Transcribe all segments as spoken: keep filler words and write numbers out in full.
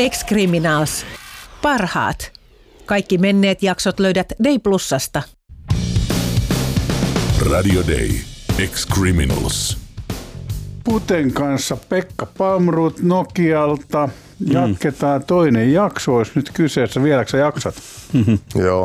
Ex-Criminals. Parhaat. Kaikki menneet jaksot löydät Day Plusasta. Radio Day. Ex-Criminals. Puten kanssa Pekka Palmroth Nokialta. Jatketaan toinen jakso, olisi nyt kyseessä. Vieläkö sä jaksat? Joo.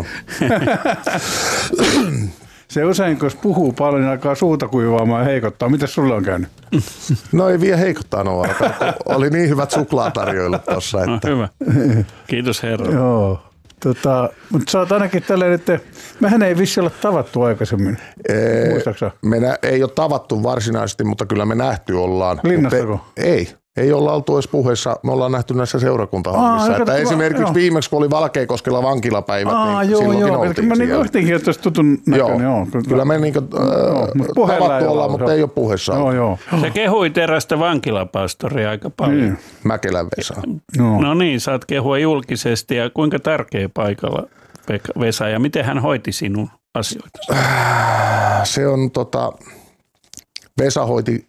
Se usein, kun puhuu paljon, niin alkaa suuta kuivaamaan ja heikottaa. Mitäs sulle on käynyt? No ei vielä heikottaa noin. Oli niin hyvät suklaatarjoilut tuossa. Että... No, hyvä. Kiitos herra. Joo. Tota, mutta sä oot ainakin tälleen, että mehän ei vissi olla tavattu aikaisemmin. Ee, Muistaaksä? Me nä- ei ole tavattu varsinaisesti, mutta kyllä me nähty ollaan. Linnastako? Ei. Ei olla oltu edes puheessa. Me ollaan nähty näissä seurakuntahommissa. Aa, että kato, esimerkiksi joo. Viimeksi, kun oli Valkeakoskella vankilapäivät, Aa, niin joo, silloinkin joo. oltiin Mä siellä. niin yhtäkkiä, että olisi tutun näköinen. Joo. Joo, kyllä. kyllä me niin kuin, äh, tavattu ollaan, mutta ei ole puheessa joo, joo. Se kehui erästä vankilapastoria aika paljon. Niin. Mäkelän Vesa. No. no niin, saat kehua julkisesti. Ja kuinka tärkeä paikalla Pekka Vesa ja miten hän hoiti sinun asioita? Se on tota, Vesa hoiti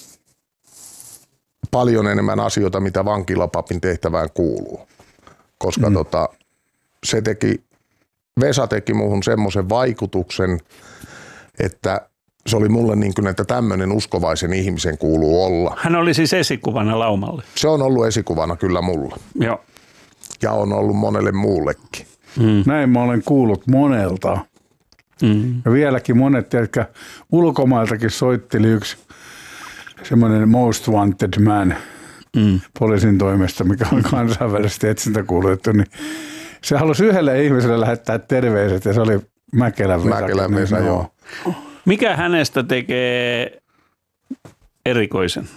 paljon enemmän asioita, mitä vankilapapin tehtävään kuuluu. Koska mm. tota, se teki, Vesa teki muuhun semmoisen vaikutuksen, että se oli mulle niin kuin, että tämmöinen uskovaisen ihmisen kuuluu olla. Hän oli siis esikuvana Laumalle. Se on ollut esikuvana kyllä mulla. Joo. Ja on ollut monelle muullekin. Mm. Näin mä olen kuullut monelta. Mm. Ja vieläkin monet, jotka ulkomailtakin soitteli yksi semmoinen most wanted man mm. poliisin toimesta, mikä on kansainvälisesti etsintäkuulutettu, niin se halusi yhdelle ihmiselle lähettää terveiset ja se oli Mäkelän Vesa. Mäkelän Vesa, niin, joo. Mikä hänestä tekee erikoisen?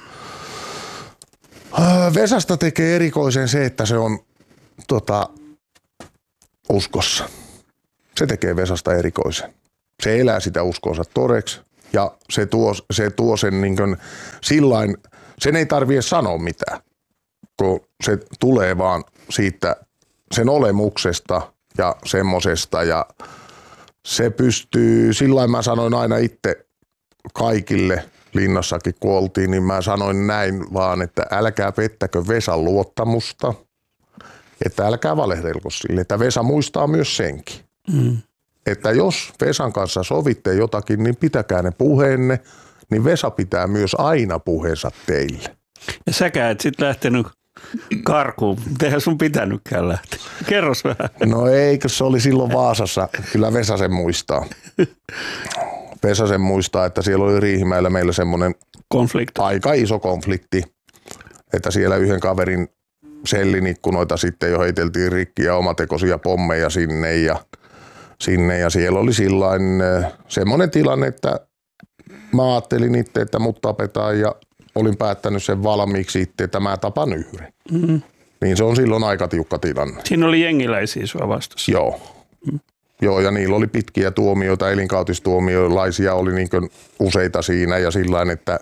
Vesasta tekee erikoisen se, että se on tota, uskossa. Se tekee Vesasta erikoisen. Se elää sitä uskonsa todeksi ja se tuo, se tuo sen niin kuin sillain, sen ei tarvitse sanoa mitään, kun se tulee vaan siitä sen olemuksesta ja semmosesta ja se pystyy, sillain mä sanoin aina itse kaikille linnassakin kun oltiin, niin mä sanoin näin vaan, että älkää pettäkö Vesan luottamusta, että älkää valehdelko sille, että Vesa muistaa myös senkin. Mm. Että jos Vesan kanssa sovitte jotakin, niin pitäkää ne puheenne, niin Vesa pitää myös aina puheensa teille. Ja säkään et sit lähtenyt karkuun, eihän sun pitänytkään lähteä. Kerros vähän. No eikö se oli silloin Vaasassa, kyllä Vesa sen muistaa. Vesa sen muistaa, että siellä oli Riihimäellä meillä semmoinen konflikti. Aika iso konflikti, että siellä yhden kaverin sellin ikkunoita sitten jo heiteltiin rikki ja omatekoisia pommeja sinne ja sinne ja siellä oli sillain semmoinen tilanne, että mä ajattelin itse, että mut tapetaan ja olin päättänyt sen valmiiksi itse, että mä tapan yhden. Mm-hmm. Niin se on silloin aika tiukka tilanne. Siinä oli jengiläisiä sua vastassa. Joo. Mm. Joo, ja niillä oli pitkiä tuomioita, elinkautistuomiolaisia oli niin kuin useita siinä ja sillain, että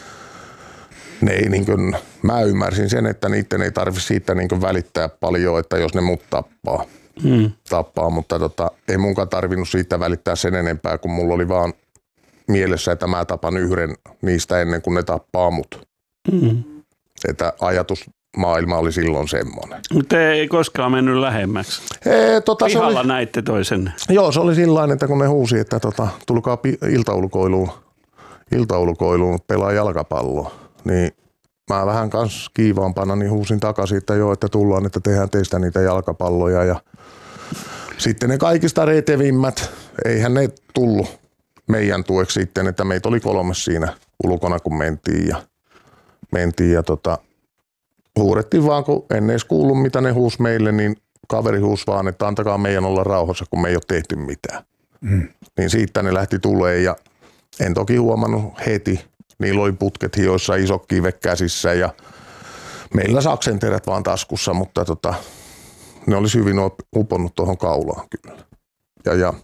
ne ei niin kuin, mä ymmärsin sen, että niiden ei tarvitse siitä niin kuin välittää paljon, että jos ne mut tappaa. Hmm. tappaa, mutta tota, ei munkaan tarvinnut siitä välittää sen enempää, kun mulla oli vaan mielessä, että mä tapan yhden niistä ennen kuin ne tappaa mut. Hmm. Että ajatusmaailma oli silloin semmoinen. Mutta ei koskaan mennyt lähemmäksi. Ee, tota, Pihalla oli, näitte toisen. Joo, se oli sillain, että kun ne huusi, että tota, tulkaa iltaulkoiluun, iltaulkoiluun pelaa jalkapalloa, niin mä vähän kans kiivaampana niin huusin takaisin, että joo, että tullaan, että tehdään teistä niitä jalkapalloja ja sitten ne kaikista retevimmät, eihän ne tullut meidän tueksi sitten, että meitä oli kolme siinä ulkona kun mentiin ja mentiin ja tota, huudettiin vaan, kun en edes kuullut mitä ne huusi meille, niin kaveri huusi vaan, että antakaa meidän olla rauhassa, kun me ei ole tehty mitään. Mm. Niin siitä ne lähti tulee ja en toki huomannut heti. Niillä oli putket hioissa, isot kivet käsissä ja meillä saksenterät vaan taskussa, mutta tota, ne olisi hyvin uponnut tuohon kaulaan kyllä. Ja, ja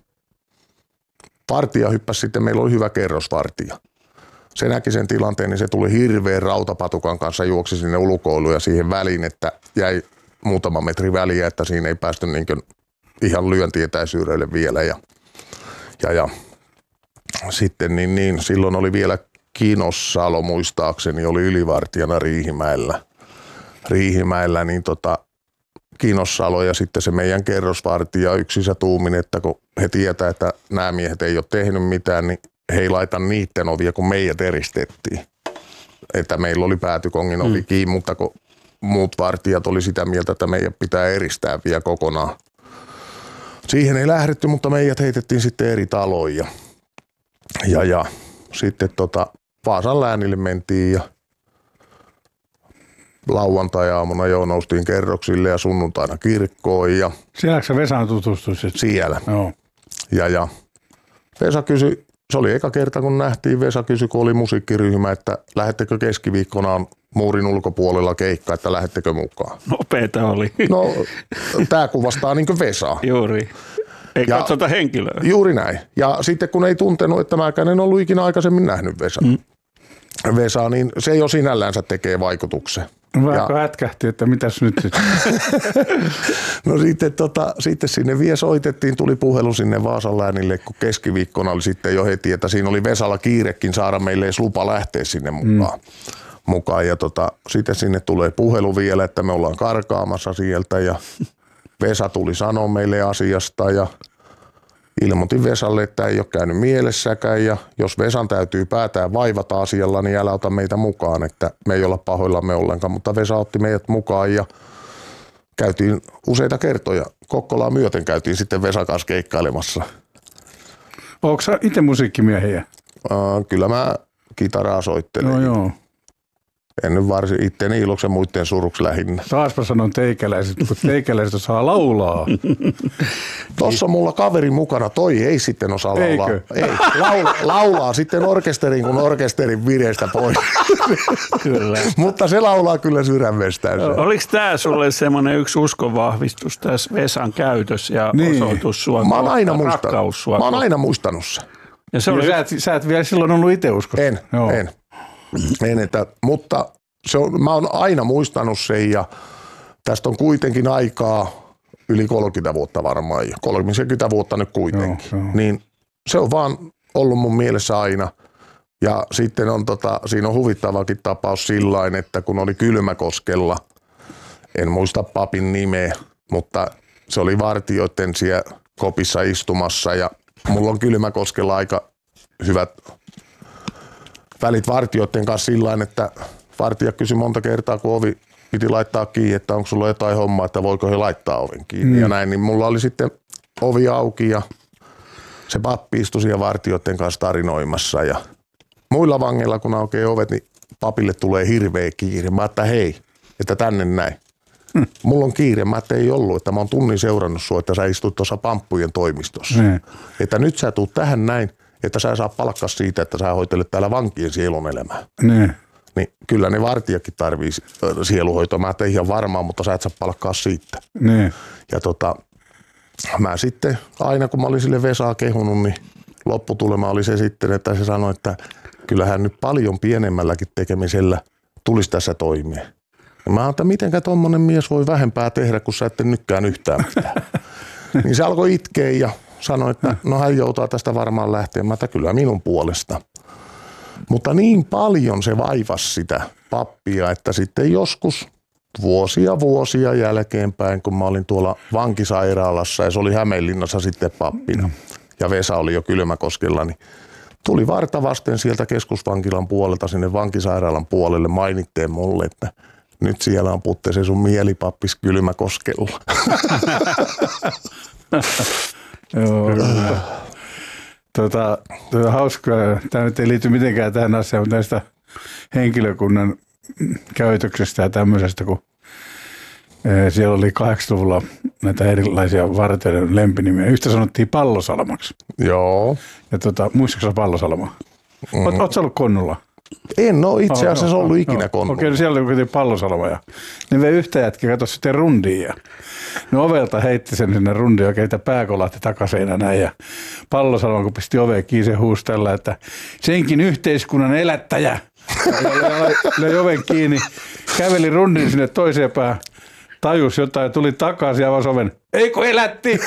vartija hyppäsi sitten, meillä oli hyvä kerrosvartija. Se näki sen tilanteen, niin se tuli hirveän rautapatukan kanssa, juoksi sinne ulkoiluun ja siihen väliin, että jäi muutama metri väliä, että siinä ei päästy niin kuin ihan lyöntietäisyydelle vielä. Ja, ja, ja sitten niin, niin, silloin oli vielä Kinossalo muistaakseni, oli ylivartijana Riihimäellä. Riihimäellä, niin tota, Kinossalo ja sitten se meidän kerrosvartija yksissä tuumin, että kun he tietää, että nämä miehet ei ole tehnyt mitään, niin he ei laita niiden ovia, kun meidät eristettiin. Että meillä oli päätykongin ovi kiinni, mm. mutta kun muut vartijat oli sitä mieltä, että meidän pitää eristää vielä kokonaan. Siihen ei lähdetty, mutta meidät heitettiin sitten eri taloon ja, ja, ja sitten tota, Vaasan läänille mentiin ja lauantai-aamuna jo noustiin kerroksille ja sunnuntaina kirkkoon. Ja sielläkö sä Vesaan tutustuisit? Siellä. Joo. Ja, ja Vesa kysyi, se oli eka kerta kun nähtiin, Vesa kysyi, kun oli musiikkiryhmä, että lähettekö keskiviikkona muurin ulkopuolella keikka, että lähettekö mukaan. Nopeeta oli. No, tää kuvastaa niin kuin Vesaa. Juuri. Ei ja, katsota henkilöä. Juuri näin. Ja sitten kun ei tuntenut, että mäkään en ollut ikinä aikaisemmin nähnyt Vesaa, mm. Vesaa, niin se jo sinällänsä tekee vaikutuksen. Vähän hätkähti, että mitäs nyt sitten? No sitten, tota, sitten sinne vielä soitettiin, tuli puhelu sinne Vaasan läänille, kun keskiviikkona oli sitten jo heti, että siinä oli Vesalla kiirekin saada meille edes lupa lähteä sinne mukaan. Mm. mukaan. Ja tota, sitten sinne tulee puhelu vielä, että me ollaan karkaamassa sieltä ja Vesa tuli sanoa meille asiasta ja ilmoitin Vesalle, että ei ole käynyt mielessäkään ja jos Vesan täytyy päätään vaivata asialla, niin älä ota meitä mukaan, että me ei olla pahoillamme ollenkaan, mutta Vesa otti meidät mukaan ja käytiin useita kertoja. Kokkolaa myöten käytiin sitten Vesan kanssa keikkailemassa. Oletko sä itse musiikkimiehiä? Uh, kyllä mä kitaraa soittelen. No joo. En nyt varsin itteni iloksen muiden suruksi lähinnä. Taaspa sanon teikäläiset, kun teikäläiset osaa laulaa. Tossa on mulla kaveri mukana, toi ei sitten osaa laulaa. Eikö? Ei, laula, laulaa sitten orkesterin kun orkesterin vireestä pois. Kyllä. Mutta se laulaa kyllä sydämestään. Oliko tämä sulle semmoinen yksi uskonvahvistus tässä Vesan käytös ja niin. osoitus sua Mä oon aina kohta, muistanut. rakkaus sua Mä oon kohta. aina muistanut se. Ja se oli... sä, et, sä et vielä silloin ollut itse uskossa. En, Joo. en. en että, mutta se on, mä oon aina muistanut sen ja tästä on kuitenkin aikaa yli kolmekymmentä vuotta varmaan ja kolmekymmentä vuotta nyt kuitenkin. Joo, joo. Niin se on vaan ollut mun mielessä aina. Ja sitten on tota, siinä on huvittavakin tapaus sillain, että kun oli Kylmäkoskella, en muista papin nimeä, mutta se oli vartijoiden siellä kopissa istumassa ja mulla on Kylmäkoskella aika hyvät välit vartijoiden kanssa sillain, että vartija kysyi monta kertaa, kun ovi piti laittaa kiinni, että onko sulla jotain hommaa, että voiko he laittaa oven kiinni mm. ja näin, niin mulla oli sitten ovi auki ja se pappi istui siellä vartijoiden kanssa tarinoimassa ja muilla vangeilla, kun aukeaa ovet, niin papille tulee hirveä kiire. Mä että hei, että tänne näin. Hmm. Mulla on kiire. Mä että ei ollut, että mä oon tunnin seurannut sua, että sä istut tuossa pamppujen toimistossa. Hmm. Että nyt sä tuut tähän näin, että sä saa palkkaa siitä, että sä hoitelet täällä vankien sielun elämää. Hmm. Niin kyllä ne vartijakin tarvii sieluhoitoa. Mä että ihan varmaan, mutta sä et saa palkkaa siitä. Hmm. Ja tota, mä sitten aina kun mä olin sille Vesaa kehunut, niin lopputulema oli se sitten, että se sanoi, että kyllähän nyt paljon pienemmälläkin tekemisellä tulisi tässä toimia. Ja mä ajattelin, että mitenkä tommonen mies voi vähempää tehdä, kun sä ette nytkään yhtään mitään. Niin se alkoi itkeä ja sanoi, että no hän joutaa tästä varmaan lähteä. Mä että kyllä minun puolesta. Mutta niin paljon se vaivasi sitä pappia, että sitten joskus vuosia vuosia jälkeenpäin, kun mä olin tuolla vankisairaalassa ja se oli Hämeenlinnassa sitten pappina ja Vesa oli jo Kylmäkoskella, niin tuli varta vasten sieltä keskusvankilan puolelta sinne vankisairaalan puolelle mainitteen mulle, että nyt siellä on putte se sun mielipappis Kylmäkoskella. Joo. Tota, tota, hauskaa. Tämä nyt ei liity mitenkään tähän asiaan, mutta näistä henkilökunnan käytöksestä ja tämmöisestä, kun siellä oli kahdeksankymmentäluvulla näitä erilaisia vartijoiden lempinimiä. Yhtä sanottiin Pallosalmaksi. Joo. Ja tota, muistatko sä Pallosalmaa? Mm-hmm. Oot, oot sä ollut Konnulla? En ole itse asiassa oh, ollut oh, ikinä oh. Konnulla. Okei, okay, siellä oli kuitenkin Pallosalma. Ja ne vei yhtä jätkiä, katso sitten rundiin. Ja ne ovelta heitti sen sinne rundiin oikein, että pää kolahti takaseinä näin. Ja Pallosalma, kun pisti oveen kiinni, se huusi tällä, että senkin yhteiskunnan elättäjä. Ja löi oven kiinni, käveli rundin sinne toiseen päähän. tajus jotain ja tuli takaisin ja avasi oven. Eikö elätti?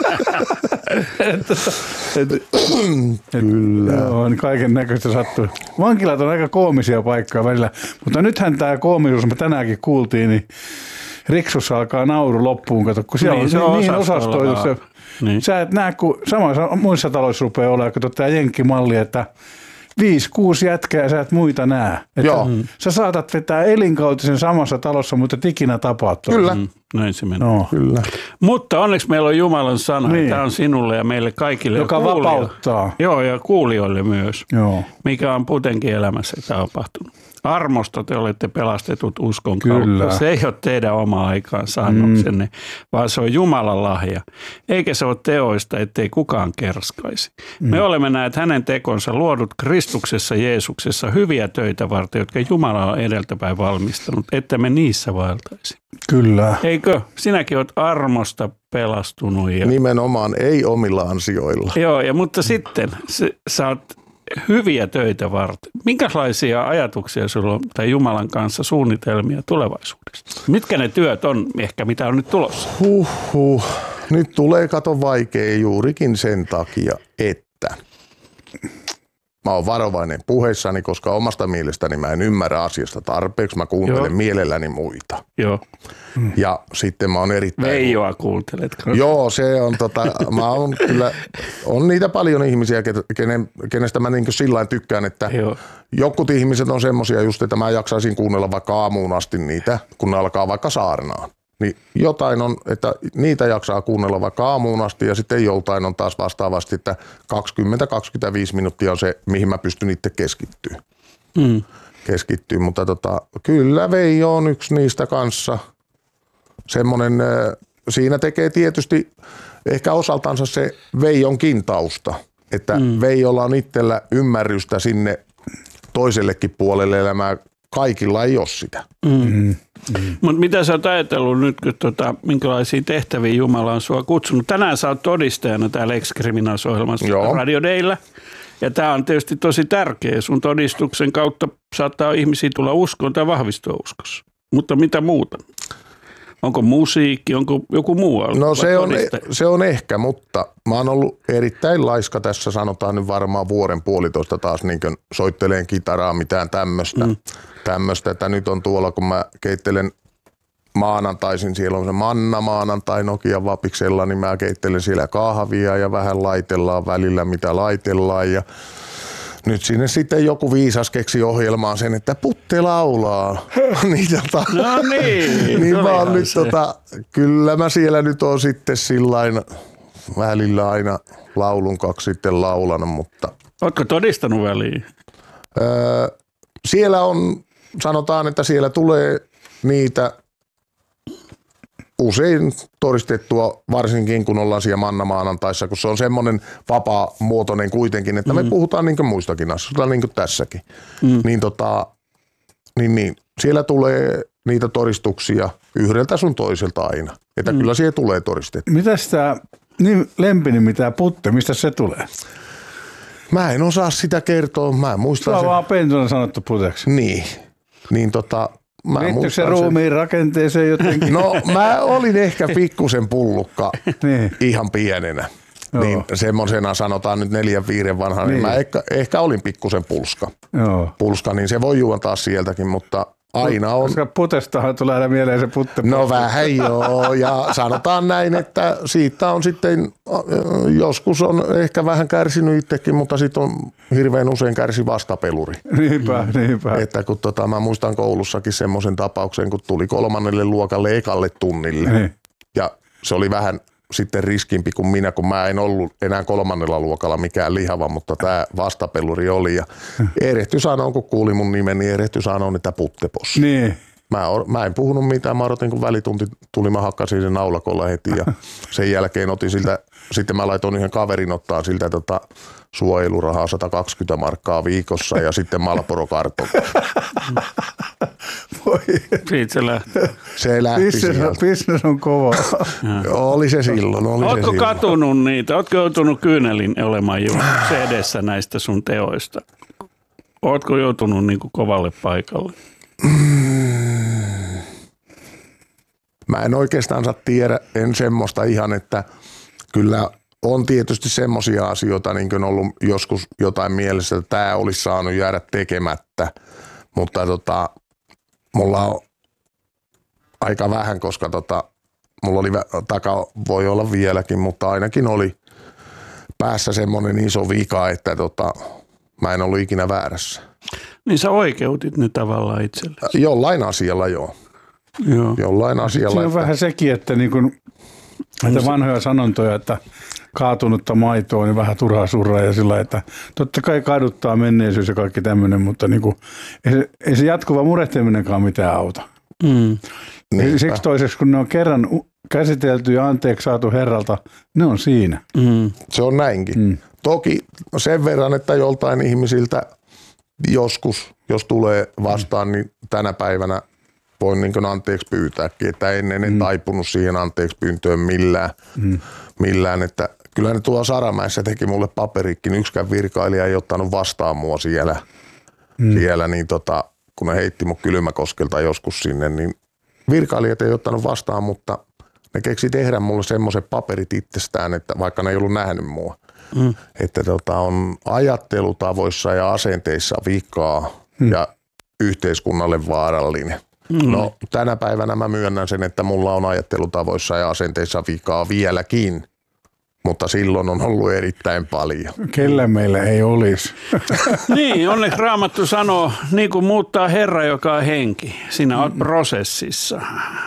Kyllä. Joo, niin kaiken näköistä sattuu. Vankilat on aika koomisia paikkoja välillä, mutta nythän tämä koomisuus, me tänäänkin kuultiin, niin Riksussa alkaa nauru loppuun, kato, kun siellä niin, on niin osastoitu se. Niin. Sä et näe, kun samassa muissa taloissa rupeaa olemaan, kun tämä jenkkimalli, että viisi, kuusi jätkää ja sä et muita näe. Että mm. Sä saatat vetää elinkautisen samassa talossa, mutta et ikinä tapaat. Kyllä. Mm, näin se menee. No. Kyllä. Mutta onneksi meillä on Jumalan sana. Niin. Tämä on sinulle ja meille kaikille. Joka vapauttaa. Joo, ja kuulijoille myös. Joo. Mikä on Putenkin elämässä tapahtunut. Armosta te olette pelastetut uskon Kyllä. kautta. Se ei ole teidän oma aikaansaannoksenne, mm. vaan se on Jumalan lahja. Eikä se ole teoista, ettei kukaan kerskaisi. Mm. Me olemme näet hänen tekonsa luodut Kristuksessa Jeesuksessa hyviä töitä varten, jotka Jumala on edeltäpäin valmistanut, että me niissä vaeltaisi. Kyllä. Eikö? Sinäkin olet armosta pelastunut. Ja... Nimenomaan ei omilla ansioilla. Joo, ja, mutta sitten se, sä oot hyviä töitä varten. Minkälaisia ajatuksia sulla on tai Jumalan kanssa suunnitelmia tulevaisuudesta? Mitkä ne työt on ehkä, mitä on nyt tulossa? Huhhuh. Nyt tulee kato vaikea juurikin sen takia, että mä oon varovainen puheissani, koska omasta mielestäni mä en ymmärrä asiasta tarpeeksi. Mä kuuntelen Joo. mielelläni muita. Joo. Ja sitten mä oon erittäin... Veijoa kuunteletko? Joo, se on tota, mä oon kyllä, on niitä paljon ihmisiä, kenen, kenestä mä niin sillain tykkään, että Joo. jokut ihmiset on semmosia just, että mä jaksaisin kuunnella vaikka aamuun asti niitä, kun ne alkaa vaikka saarnaan. Niin jotain on, että niitä jaksaa kuunnella vaikka aamuun asti ja sitten joltain on taas vastaavasti, että kaksikymmentä kaksikymmentäviisi minuuttia on se, mihin mä pystyn itse keskittyä. Mm. Keskittyä, mutta tota, kyllä Veijo on yksi niistä kanssa. Semmoinen, siinä tekee tietysti ehkä osaltansa se Veijonkin tausta, että mm. Veijolla on itsellä ymmärrystä sinne toisellekin puolelle elämää. Kaikilla ei ole sitä. Mm. Mm. Mm. Mutta mitä sä oot ajatellut nyt, kun tota, minkälaisia tehtäviä Jumala on sua kutsunut? Tänään sä oot todistajana täällä Ex Criminals-ohjelmassa Radio Dayllä. Ja tämä on tietysti tosi tärkeä. Sun todistuksen kautta saattaa ihmisiä tulla uskoon tai vahvistua uskossa. Mutta mitä muuta? Onko musiikki, onko joku muu? No se on, se on ehkä, mutta mä oon ollut erittäin laiska tässä, sanotaan nyt varmaan vuoden puolitoista taas niin kuin soitteleen kitaraa, mitään tämmöistä. Mm. Tämmöistä, että nyt on tuolla, kun mä keittelen maanantaisin, siellä on se Manna maanantai Nokian Vapiksella, niin mä keittelen siellä kahvia ja vähän laitellaan välillä, mitä laitellaan ja nyt sinne sitten joku viisas keksi ohjelmaan sen, että Putte laulaa. niin, tota, no niin. niin mä oon nyt tota, kyllä mä siellä nyt oon sitten sillain välillä aina laulun kaksi sitten laulanut, mutta... Ootko todistanut väliin? Öö, siellä on, sanotaan, että siellä tulee niitä usein todistettua, varsinkin kun ollaan siellä Manna maanantaissa, kun se on semmoinen vapaa-muotoinen kuitenkin, että me mm. puhutaan niin kuin muistakin asioista, niin kuin tässäkin. Mm. Niin, tota, niin, niin siellä tulee niitä todistuksia yhdeltä sun toiselta aina. Että mm. kyllä siihen tulee todistettua. Mitäs tämä niin lempinimi, tämä Putte, mistä se tulee? Mä en osaa sitä kertoa, mä muistan. Se on vaan pentuna sanottu Puteksi. Niin, niin tota... Liittyykö se ruumiin rakenteeseen jotenkin? No mä olin ehkä pikkusen pullukka niin. ihan pienenä. Joo. Niin semmosena sanotaan nyt neljän viiden vanhana, niin, niin mä ehkä, ehkä olin pikkusen pulska. Joo. Pulska, niin se voi juontaa sieltäkin, mutta aina on. Koska Putestahan tulee aina mieleen se Putte. No vähän joo, ja sanotaan näin, että siitä on sitten, joskus on ehkä vähän kärsinyt itsekin, mutta sitten on hirveän usein kärsi vastapeluri. Niinpä, niinpä. Että kun tota, mä muistan koulussakin semmoisen tapauksen, kun tuli kolmannelle luokalle ekalle tunnille. Niin. Ja se oli vähän sitten riskimpi kuin minä, kun mä en ollut enää kolmannella luokalla mikään lihava, mutta tämä vastapeluri oli. Ja erehty sanoa, kun kuuli mun nimen, niin erehty sanoa, että Puttepossi. Niin. Mä, mä en puhunut mitään, mä odotin, kun välitunti tuli, mä hakkasin sen naulakolla heti ja sen jälkeen otin siltä, sitten mä laitoin yhden kaverin ottaa siltä tota, suojelurahaa sata kaksikymmentä markkaa viikossa ja sitten Marlboro-karton. Siitä se lähti. Se lähti business, sieltä. Business on kova. Oli se silloin. Oli Ootko se silloin. katunut niitä? Ootko joutunut kyynelin olemaan jo se edessä näistä sun teoista? Ootko joutunut niin kuin kovalle paikalle? mä en oikeastaan tiedä, en semmoista ihan, että kyllä on tietysti semmoisia asioita, niin kuin ollut joskus jotain mielessä, että tämä olisi saanut jäädä tekemättä, mutta tota, mulla on aika vähän, koska tota, mulla oli taka, voi olla vieläkin, mutta ainakin oli päässä semmoinen iso vika, että tota, mä en ollut ikinä väärässä. Niin sä oikeutit ne tavallaan itsellesi. Jollain asialla joo. Joo. Jollain asialla. Se on että... vähän sekin, että niin kun, näitä vanhoja sanontoja, että kaatunutta maitoa, niin vähän turhaa surraa ja sillä, että totta kai kaduttaa menneisyys ja kaikki tämmöinen, mutta niin kuin, ei, se, ei se jatkuva murehtiminenkaan mitään auta. Mm. Niinpä. Siksi toiseksi, kun ne on kerran käsitelty ja anteeksi saatu herralta, ne on siinä. Mm. Se on näinkin. Mm. Toki sen verran, että joltain ihmisiltä joskus, jos tulee vastaan, mm. niin tänä päivänä voin niin kuin anteeksi pyytääkin, että ennen en mm. taipunut siihen anteeksi pyyntöön millään. Mm. millään että kyllä ne tuolla Saramäessä teki mulle paperikin. Yksikään virkailija ei ottanut vastaan mua siellä, mm. siellä niin tota, kun ne heitti mut Kylmäkoskelta joskus sinne, niin virkailijat ei ottanut vastaan, mutta ne keksi tehdä mulle semmoiset paperit itsestään, että vaikka ne ei ollut nähnyt mua, mm. että tota, on ajattelutavoissa ja asenteissa vikaa mm. ja yhteiskunnalle vaarallinen. Mm. No tänä päivänä mä myönnän sen, että mulla on ajattelutavoissa ja asenteissa vikaa vieläkin, mutta silloin on ollut erittäin paljon. Kellä meillä ei olisi. Niin, onneksi Raamattu sanoo, niin kuin muuttaa Herra, joka on henki. Sinä olet prosessissa.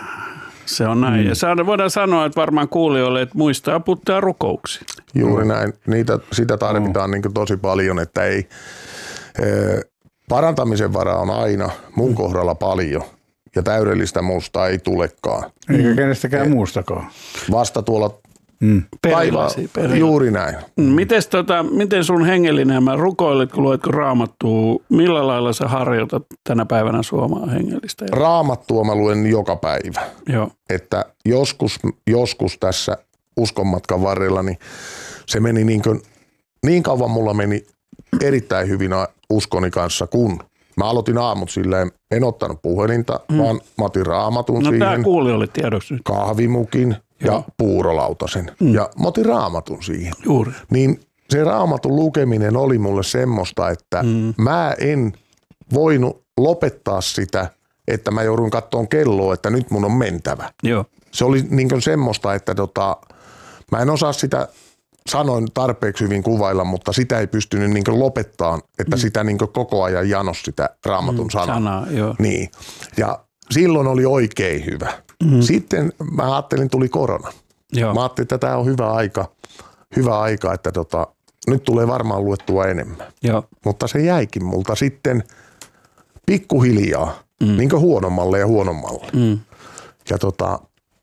Se on näin. Mm. Ja voidaan sanoa, että varmaan kuulijoille, että muistaa puttaa rukouksia. Juuri näin. Niitä, sitä tarvitaan mm. niin tosi paljon, että ei, e, parantamisen varaa on aina mun kohdalla paljon. Ja täydellistä muusta ei tulekaan. Eikä kenestäkään muustakaan. Vasta tuolla mm. taivaan. Juuri näin. Mites tota, miten sun hengellinen elämä, rukoiletko, luetko Raamattua, millä lailla sä harjoitat tänä päivänä suomaa hengellistä elämää? Raamattua mä luen joka päivä. Joo. Että joskus, joskus tässä uskonmatkan varrella, niin se meni niin, kuin, niin kauan mulla meni erittäin hyvin uskoni kanssa, kun mä aloitin aamut silleen, en ottanut puhelinta, mm. vaan mä otin Raamatun no, siihen. No tää kuulijoille tiedoksi nyt. Kahvimukin Joo. ja puurolautasen. Mm. Ja mä otin Raamatun siihen. Juuri. Niin se Raamatun lukeminen oli mulle semmoista, että mm. mä en voinut lopettaa sitä, että mä joudun kattoon kelloa, että nyt mun on mentävä. Joo. Se oli niin kuin semmoista, että tota, mä en osaa sitä sanoin tarpeeksi hyvin kuvailla, mutta sitä ei pystynyt niin kuin lopettaa, että mm. sitä niin kuin koko ajan janos sitä Raamatun mm, sanaa. sanaa joo. Niin. Ja silloin oli oikein hyvä. Mm. Sitten mä ajattelin, tuli korona. Joo. Mä ajattelin, että tämä on hyvä aika, hyvä aika että tota, nyt tulee varmaan luettua enemmän. Joo. Mutta se jäikin multa sitten pikkuhiljaa, mm. niin kuin huonommalle ja huonommalle. Mm. Ja tota,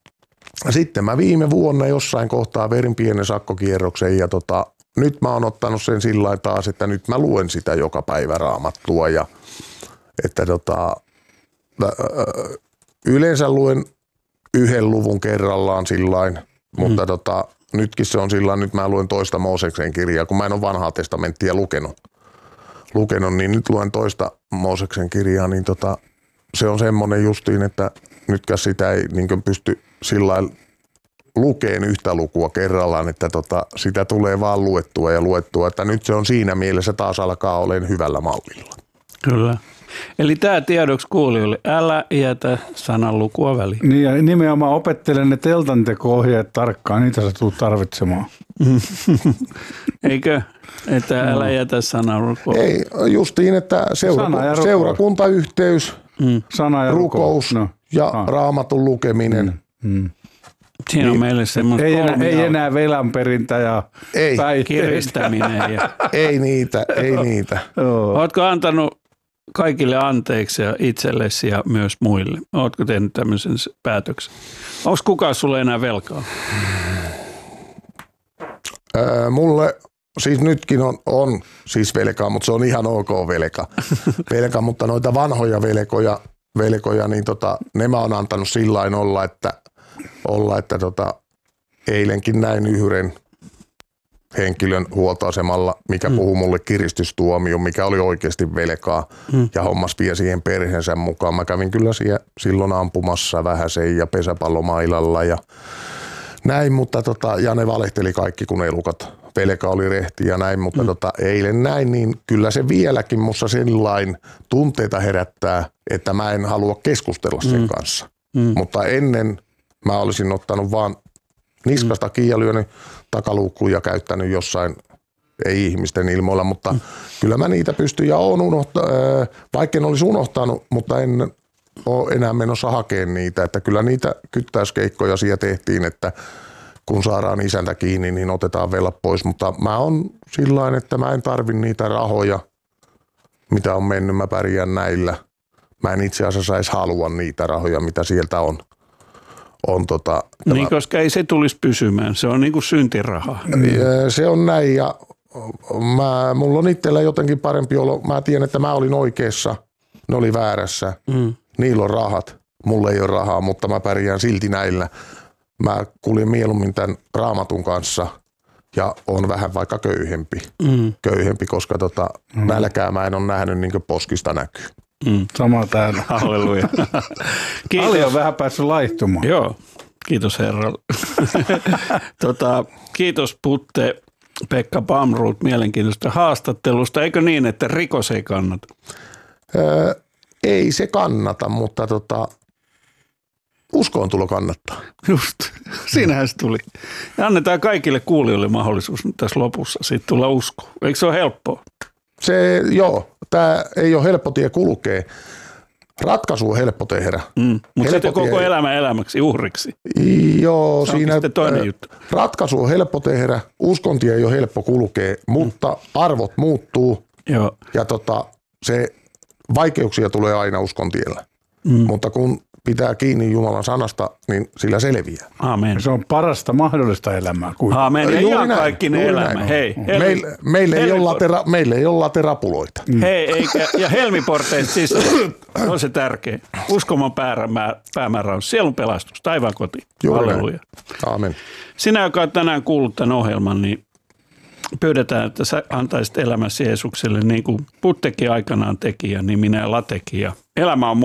sitten mä viime vuonna jossain kohtaa verin pienen sakkokierroksen ja tota, nyt mä oon ottanut sen sillä lailla taas, että nyt mä luen sitä joka päivä Raamattua ja että tota, yleensä luen yhden luvun kerrallaan sillain, mm. mutta tota, nytkin se on sillä nyt mä luen toista Mooseksen kirjaa, kun mä en ole vanhaa testamenttia lukenut, lukenut niin nyt luen toista Mooseksen kirjaa, niin tota, se on semmoinen justiin, että nytkään sitä ei niin pysty sillä lailla lukeen yhtä lukua kerrallaan, että tota, sitä tulee vaan luettua ja luettua, että nyt se on siinä mielessä taas alkaa olemaan hyvällä mallilla. Kyllä. Eli tämä tiedoksi kuulijoille, älä jätä sanan lukua väliin. Niin ja nimenomaan opettelen ne teltanteko-ohjeet tarkkaan, niitä sä tulet tarvitsemaan. Eikö? Että älä jätä sanan lukua. Ei, justiin, että seura- seurakuntayhteys, mm. sana ja rukous no. ja ah. Raamatun lukeminen. Mm. Mm. Siinä on niin, meille semmoista ei, enää, ei enää velanperintä ja ei. kiristäminen. Ja... ei niitä, ei niitä. Ootko antanut kaikille anteeksi ja itsellesi ja myös muille? Ootko tehnyt tämmöisen päätöksen? Onko kukaan sulle enää velkaa? Öö, mulle siis nytkin on, on siis velkaa, mutta se on ihan ok velka. velka mutta noita vanhoja velkoja, velkoja niin tota, ne mä oon antanut sillain olla, että olla, että tota, eilenkin näin yhden henkilön huoltoasemalla, mikä mm. puhui mulle kiristystuomio, mikä oli oikeasti velkaa mm. ja hommas vie siihen perheensä mukaan. Mä kävin kyllä siellä silloin ampumassa vähäsen ja pesäpallomailalla ja näin, mutta tota, ja ne valehteli kaikki kun elukat. Velka oli rehti ja näin, mutta mm. tota, eilen näin, niin kyllä se vieläkin musta sellainen tunteita herättää, että mä en halua keskustella sen mm. kanssa. Mm. Mutta ennen mä olisin ottanut vaan niskasta mm. kiinni ja lyönyt takaluukkuun ja käyttänyt jossain, ei ihmisten ilmoilla, mutta mm. kyllä mä niitä pystyn ja oon unohtanut, vaikka en olisi unohtanut, mutta en ole enää menossa hakemaan niitä, että kyllä niitä kyttäyskeikkoja siellä tehtiin, että kun saadaan isäntä kiinni, niin otetaan velat pois, mutta mä oon sillain, että mä en tarvi niitä rahoja, mitä on mennyt, mä pärjään näillä. Mä en itse asiassa edes halua niitä rahoja, mitä sieltä on. on tota, niin, tämä. Koska ei se tulisi pysymään, se on niin kuin syntiraha. Se on näin ja mä, mulla on itsellä jotenkin parempi olo. Mä tiedän, että mä olin oikeassa, ne oli väärässä. Mm. Niillä on rahat, mulla ei ole rahaa, mutta mä pärjään silti näillä. Mä kuljin mieluummin tämän Raamatun kanssa ja on vähän vaikka köyhempi, mm. köyhempi koska tota, mm. nälkää mä en ole nähnyt niin kuin poskista näkyy. Mm. Sama täällä. Halleluja. Ali on vähän päässyt laihtumaan. Joo, kiitos herra. tota, kiitos Putte Pekka Bamruut mielenkiintoista haastattelusta. Eikö niin, että rikos ei kannata? Öö, ei se kannata, mutta tota, uskoon tulo kannattaa. Just, siinähän se tuli. Ja annetaan kaikille kuulijoille mahdollisuus tässä lopussa siitä tulla uskoon. Eikö se ole helppoa? Se, joo, tämä ei ole helppo tie kulkea. Ratkaisu on helppo tehdä. Mm, mutta sitten koko tie... elämä elämäksi uhriksi. Joo, se siinä toinen juttu. Ratkaisu on helppo tehdä. Uskontie ei ole helppo kulkea, mutta mm. arvot muuttuu. Joo. Ja tota, se vaikeuksia tulee aina uskontiellä. Mm. Mutta kun pitää kiinni Jumalan sanasta, niin sillä selviää. Amen. Se on parasta mahdollista elämää. Amen. Ja ihan kaikki ne elämä. Hei, meille, meille, ei olla tera, meille ei ole laterapuloita. Mm. Hei, eikä, ja helmiporteista siis on se tärkeä. Uskoman päämäärä, päämäärä on sielun pelastus, taivaan koti. Halleluja. Amen. Sinä, joka olet tänään kuullut tämän ohjelman, niin pyydetään, että sä antaisit elämäsi Jeesukselle niin kuin Puttekin aikanaan teki ja niin minä Latekin. Ja elämä on